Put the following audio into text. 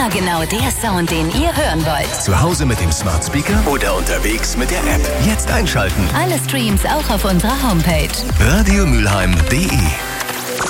Immer genau der Sound, den ihr hören wollt. Zu Hause mit dem Smart Speaker oder unterwegs mit der App. Jetzt einschalten. Alle Streams auch auf unserer Homepage. radiomülheim.de